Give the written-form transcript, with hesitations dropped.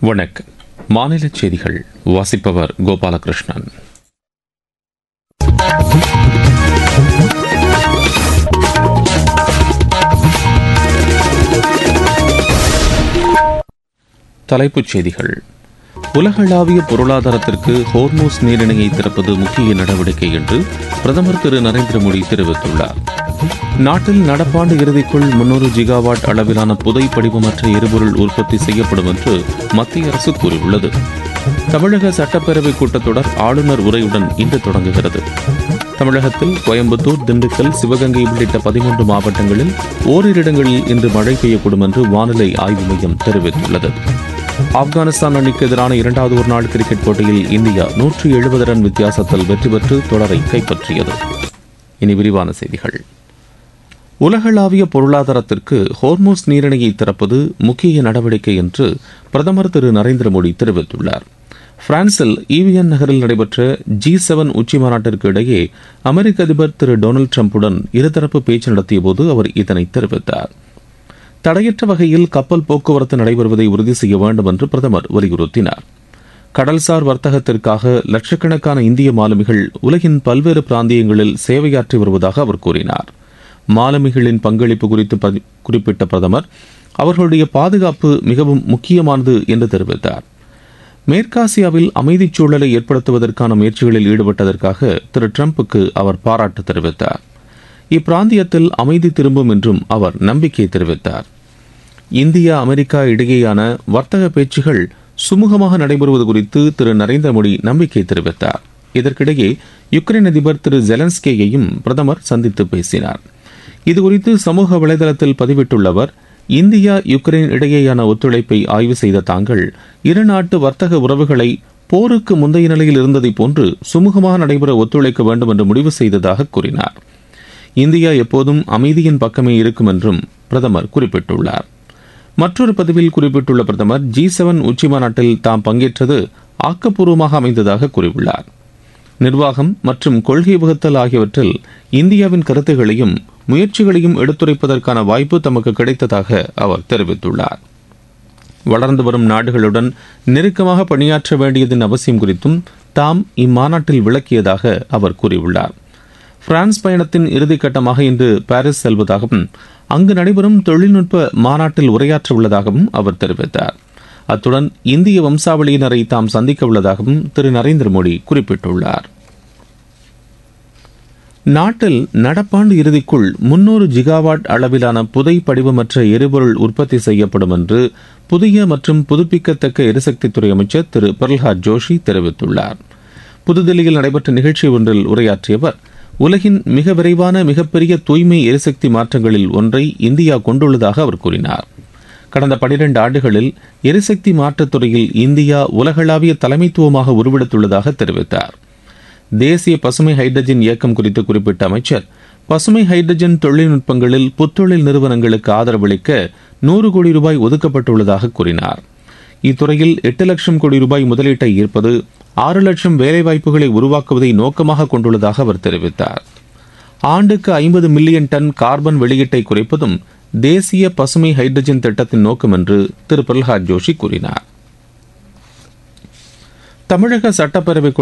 வணக்கம். மாநில செய்திகள் வாசிப்பவர் கோபாலகிருஷ்ணன். தலைப்புச் செய்திகள். உலகளாவிய பொருளாதாரத்திற்கு ஹோர்மூஸ் நீரிணையை திறப்பது முக்கிய நடவடிக்கை என்று பிரதமர் திரு நரேந்திர மோடி தெரிவித்துள்ளார். நாட்டில் நடப்பாண்டு இறுதிக்குள் 300 ஜிகாவாட் அளவிலான புதை படிவமற்ற எரிபொருள் உற்பத்தி செய்யப்படும் என்று மத்திய அரசு கூறியுள்ளது. தமிழக சட்டப்பேரவைக் கூட்டத்தொடர் ஆளுநர் உரையுடன் இன்று தொடங்குகிறது. தமிழகத்தில் கோயம்புத்தூர், திண்டுக்கல், சிவகங்கை உள்ளிட்ட 13 மாவட்டங்களில் ஓரிரு இடங்களில் இன்று மழை பெய்யக்கூடும் என்று வானிலை ஆய்வு மையம் தெரிவித்துள்ளது. ஆப்கானிஸ்தான் அணிக்கு எதிரான 2வது ஒருநாள் கிரிக்கெட் போட்டியில் இந்தியா 170 ரன் வித்தியாசத்தில் வெற்றி பெற்று தொடரை கைப்பற்றியது. இனி விரிவான செய்திகள். உலகளாவிய பொருளாதாரத்திற்கு ஹோர்மூஸ் நீரிணையை திறப்பது முக்கிய நடவடிக்கை என்று பிரதமர் திரு நரேந்திர மோடி தெரிவித்துள்ளார். பிரான்சில் ஈவியன் நகரில் நடைபெற்ற G7 உச்சிமாநாட்டிற்கு இடையே அமெரிக்க அதிபர் திரு டொனால்டு டிரம்புடன் இருதரப்பு பேச்சு நடத்தியபோது அவர் இதனை தெரிவித்தார். தடையற்ற வகையில் கப்பல் போக்குவரத்து நடைபெறுவதை உறுதி செய்ய வேண்டும் என்று பிரதமர் வலியுறுத்தினார். கடல்சார் வர்த்தகத்திற்காக லட்சக்கணக்கான இந்திய மாலுமிகள் உலகின் பல்வேறு பிராந்தியங்களில் சேவையாற்றி வருவதாக அவர் கூறினார். மாலுமிகளின் பங்களிப்பு குறித்து குறிப்பிட்ட பிரதமர் அவர்களுடைய பாதுகாப்பு மிகவும் முக்கியமானது என்று தெரிவித்தார். மேற்காசியாவில் அமைதிச் சூழலை ஏற்படுத்துவதற்கான முயற்சிகளில் ஈடுபட்டதற்காக திரு டிரம்புக்கு அவர் பாராட்டு தெரிவித்தார். இப்பிராந்தியத்தில் அமைதி திரும்பும் என்றும் அவர் நம்பிக்கை தெரிவித்தார். இந்தியா அமெரிக்கா இடையேயான வர்த்தக பேச்சுகள் சுமூகமாக நடைபெறுவது குறித்து திரு நரேந்திர மோடி நம்பிக்கை தெரிவித்தார். இதற்கிடையே யுக்ரைன் அதிபர் திரு ஜெலன்ஸ்கேயையும் பிரதமர் சந்தித்து பேசினார். இதுகுறித்து சமூக வலைதளத்தில் பதிவிட்டுள்ள அவர், இந்தியா யுக்ரைன் இடையேயான ஒத்துழைப்பை ஆய்வு செய்த தாங்கள் இரு நாட்டு வர்த்தக உறவுகளை போருக்கு முந்தைய நிலையில் இருந்ததை போன்று சுமூகமாக நடைபெற ஒத்துழைக்க வேண்டும் என்று முடிவு செய்ததாக கூறினார். இந்தியா எப்போதும் அமைதியின் பக்கமே இருக்கும் என்றும் பிரதமர் குறிப்பிட்டுள்ளார். மற்றொரு பதிவில் குறிப்பிட்டுள்ள பிரதமர் G7 உச்சிமாநாட்டில் தாம் பங்கேற்றது ஆக்கப்பூர்வமாக அமைந்ததாக கூறியுள்ளார். நிர்வாகம் மற்றும் கொள்கை வகுத்தல் ஆகியவற்றில் இந்தியாவின் கருத்துகளையும் முயற்சிகளையும் எடுத்துரைப்பதற்கான வாய்ப்பு தமக்கு கிடைத்ததாக அவர் தெரிவித்துள்ளார். வளர்ந்து வரும் நாடுகளுடன் நெருக்கமாக பணியாற்ற வேண்டியதன் அவசியம் குறித்தும் தாம் இம்மாநாட்டில் விளக்கியதாக அவர் கூறியுள்ளார். பிரான்ஸ் பயணத்தின் இறுதிக்கட்டமாக இன்று பாரிஸ் செல்வதாகவும் அங்கு நடைபெறும் தொழில்நுட்ப மாநாட்டில் உரையாற்ற உள்ளதாகவும் அவர் தெரிவித்தார். அத்துடன் இந்திய வம்சாவளியினரை தாம் சந்திக்க உள்ளதாகவும் திரு நரேந்திர மோடி குறிப்பிட்டுள்ளார். நாட்டில் நடப்பாண்டு இறுதிக்குள் 300 ஜிகாவாட் அளவிலான புதை படிவமற்ற எரிபொருள் உற்பத்தி செய்யப்படும் என்று புதிய மற்றும் புதுப்பிக்கத்தக்க எரிசக்தித்துறை அமைச்சர் திரு பிரல்ஹாத் ஜோஷி தெரிவித்துள்ளார். புதுதில்லியில் நடைபெற்ற நிகழ்ச்சி ஒன்றில் உரையாற்றிய அவர், உலகின் மிக விரைவான மிகப்பெரிய தூய்மை எரிசக்தி மாற்றங்களில் ஒன்றை இந்தியா கொண்டுள்ளதாக அவர் கூறினார். கடந்த 12 ஆண்டுகளில் எரிசக்தி மாற்றத்துறையில் இந்தியா உலகளாவிய தலைமைத்துவமாக உருவெடுத்துள்ளதாக தெரிவித்தார். தேசிய பசுமை ஹைட்ரஜன் இயக்கம் குறித்து குறிப்பிட்ட அமைச்சர், பசுமை ஹைட்ரஜன் தொழில்நுட்பங்களில் புத்தொழில் நிறுவனங்களுக்கு ஆதரவளிக்க 100 கோடி ரூபாய் ஒதுக்கப்பட்டுள்ளதாக கூறினார். இத்துறையில் 8 லட்சம் கோடி ரூபாய் முதலீட்டை ஈர்ப்பது 6 லட்சம் வேலைவாய்ப்புகளை உருவாக்குவதை நோக்கமாக கொண்டுள்ளதாக அவர் தெரிவித்தார். ஆண்டுக்கு 50 மில்லியன் டன் கார்பன் வெளியீட்டை குறைப்பதும் தேசிய பசுமை ஹைட்ரஜன் திட்டத்தின் நோக்கம் என்று திரு பிரல்ஹாத் ஜோஷி கூறினார். தமிழக சட்டப்பேரவை